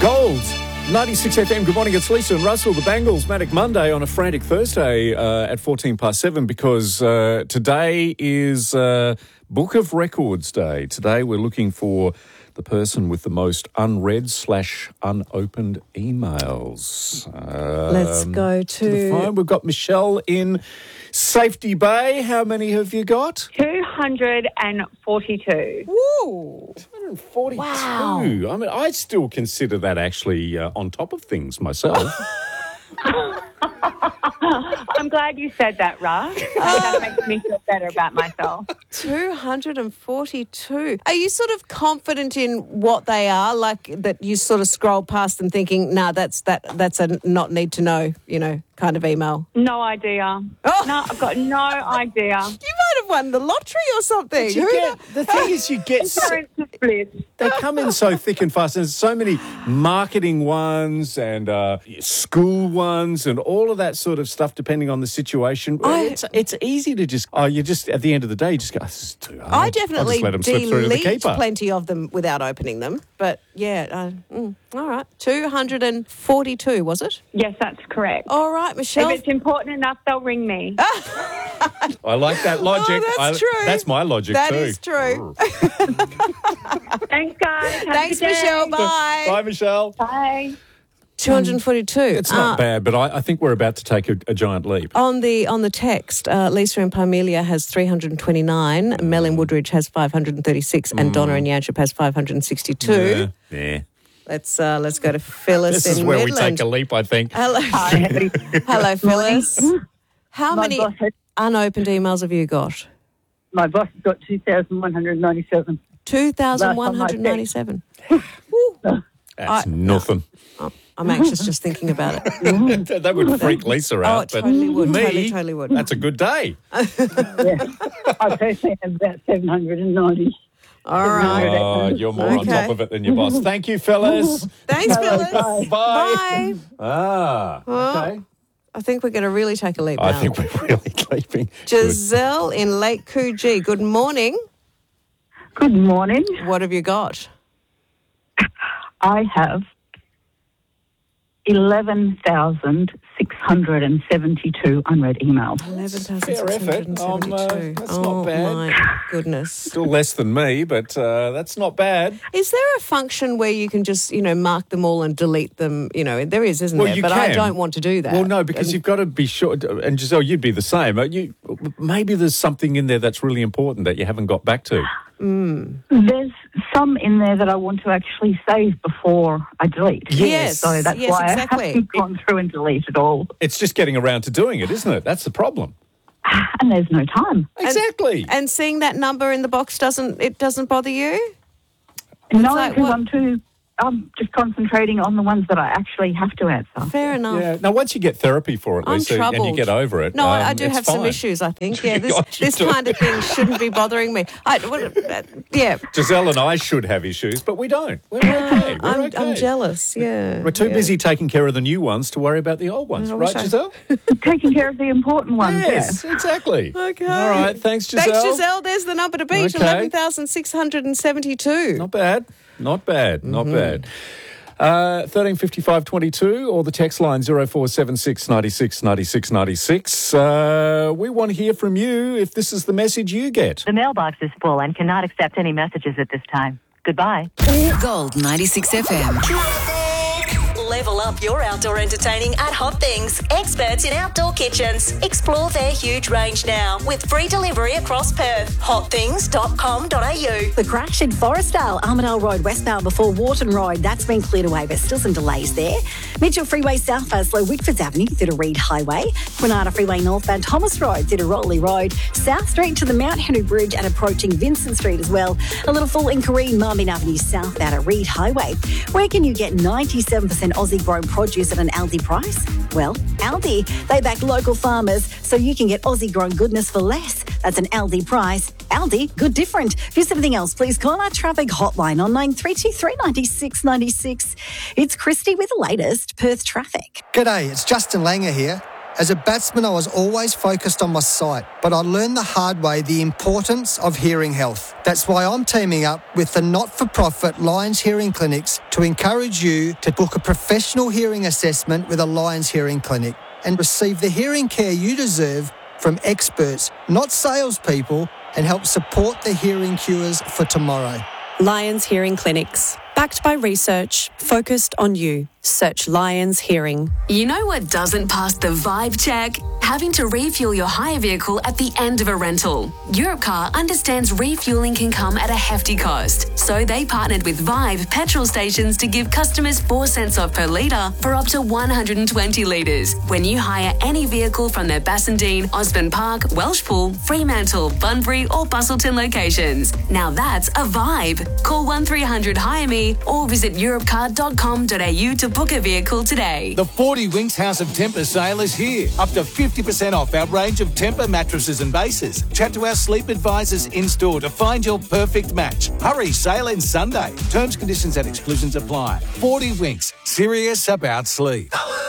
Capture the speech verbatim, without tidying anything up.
Gold, ninety-six F M. Good morning, it's Lisa and Russell. The Bangles, Manic Monday on a frantic Thursday uh, at fourteen past seven because uh, today is uh, Book of Records Day. Today we're looking for the person with the most unread slash unopened emails. Um, Let's go to... to the phone. We've got Michelle in Safety Bay. How many have you got? two hundred forty-two. Woo! two hundred forty-two. Wow. I mean, I still consider that actually uh, on top of things myself. I'm glad you said that, Russ. That makes me feel better about myself. two hundred forty-two. Are you sort of confident in what they are? Like that you sort of scroll past them thinking, nah, that's that that's a not need to know, you know, kind of email? No idea. Oh. No, I've got no idea. You might have won the lottery or something. You Who get, the thing is, you get... So, Insurance is bliss. they come in so thick and fast. And there's so many marketing ones and uh, school ones and all of that sort of stuff, depending on the situation. I- it's, it's easy to just... Oh, you just... At the end of the day, you just go, oh, this is too hard. I I'll definitely just let them slip through to the delete keeper. plenty of them without opening them. But, yeah, uh, mm, all right. two hundred forty-two, was it? Yes, that's correct. All right, Michelle. If it's important enough, they'll ring me. I like that logic. Oh, that's I- true. That's my logic That too. is true. Thanks, guys. Have Thanks, a good day. Michelle. Bye. Bye, Michelle. Bye. two hundred forty-two. It's not Uh, bad, but I, I think we're about to take a, a giant leap. On the on the text, uh, Lisa in Parmelia has three hundred twenty-nine, Mel in Woodridge has five hundred thirty-six, and Donna in Yanchep has five hundred sixty-two. Yeah. yeah. Let's uh, let's go to Phyllis This in is where Midland. we take a leap, I think. Hello, hello, Phyllis. How My many boss had, unopened emails have you got? my boss has got two thousand one hundred ninety-seven. Two thousand one hundred ninety-seven. That's I- nothing. I'm anxious just thinking about it. That would freak Lisa out. Oh, it but totally would. me, Totally, totally would. That's a good day. Yeah. I personally have about seven hundred ninety. All right. Oh, you're more on Okay. top of it than your boss. Thank you, fellas. Thanks, Phyllis. Bye. Bye. Bye. Ah, okay. I think we're going to really take a leap now. I think we're really leaping. Giselle in Lake Coogee. Good morning. Good morning. What have you got? I have eleven thousand six hundred seventy-two unread emails. eleven thousand Fair six hundred effort. Um, uh, seventy-two. that's oh, not bad. my goodness. Still less than me, but uh, that's not bad. Is there a function where you can just, you know, mark them all and delete them? You know, there is, isn't Well, there? you But I can. don't want to do that. Well, no, because And- you've got to be sure. And Giselle, you'd be the same. Uh, You maybe there's something in there that's really important that you haven't got back to. There's some in there that I want to actually save before I delete. Yes, So that's yes, why exactly. I haven't gone through and deleted all. It's just getting around to doing it, isn't it? That's the problem. And there's no time. Exactly. And seeing that number in the box doesn't it doesn't bother you? No, like because what- I'm too... I'm just concentrating on the ones that I actually have to answer. Fair enough. Yeah. Now, once you get therapy for it, I'm Lisa, and troubled. you get over it, No, I- I um, do it's have some fine. issues, I think. Yeah, this, Oh, you this do. kind of thing shouldn't be bothering me. I, what, uh, yeah. Giselle and I should have issues, but we don't. We're okay. We're I'm, okay. I'm jealous, yeah. We're too yeah. busy taking care of the new ones to worry about the old ones, I right, wish I- Giselle? Taking care of the important ones, Yes, exactly. Okay. All right, thanks, Giselle. Thanks, Giselle. There's the number to beat, Okay. eleven thousand six hundred seventy-two. Not bad. Not bad. Not Mm-hmm. bad. Uh, thirteen fifty-five twenty-two or the text line zero four seven six ninety-six ninety-six ninety-six. Uh, we want to hear from you if this is the message you get. The mailbox is full and cannot accept any messages at this time. Goodbye. Gold ninety-six F M. Level up your outdoor entertaining at Hot Things. Experts in outdoor kitchens. Explore their huge range now with free delivery across Perth. hot things dot com dot a u. The crash in Forestdale, Armidale Road westbound before Wharton Road, that's been cleared away. There's still some delays there. Mitchell Freeway southbound, slow Whitfords Avenue through to Reed Highway. Granada Freeway northbound, Thomas Road through to Rotley Road. South Street to the Mount Henry Bridge and approaching Vincent Street as well. A little full in Careen, Marvin Avenue southbound at Reed Highway. Where can you get ninety-seven percent Aussie grown produce at an Aldi price? Well, Aldi. They back local farmers so you can get Aussie grown goodness for less. That's an Aldi price. Aldi, good different. For something else, please call our traffic hotline on nine three two three nine six nine six. It's Christy with the latest Perth traffic. G'day, it's Justin Langer here. As a batsman, I was always focused on my sight, but I learned the hard way the importance of hearing health. That's why I'm teaming up with the not-for-profit Lions Hearing Clinics to encourage you to book a professional hearing assessment with a Lions Hearing Clinic and receive the hearing care you deserve from experts, not salespeople, and help support the hearing cures for tomorrow. Lions Hearing Clinics. Backed by research, focused on you. Search Lions Hearing. You know what doesn't pass the vibe check? Having to refuel your hire vehicle at the end of a rental. Europcar understands refueling can come at a hefty cost, so they partnered with Vibe petrol stations to give customers four cents off per litre for up to one hundred twenty litres when you hire any vehicle from their Bassendean, Osborne Park, Welshpool, Fremantle, Bunbury or Bustleton locations. Now that's a vibe. Call one three hundred hire me or visit europcar dot com dot a u to book a vehicle today. The forty Winks House of Temper sale is here. Up to fifty percent off our range of Temper mattresses and bases. Chat to our sleep advisors in-store to find your perfect match. Hurry, sale ends Sunday. Terms, conditions and exclusions apply. forty Winks, serious about sleep.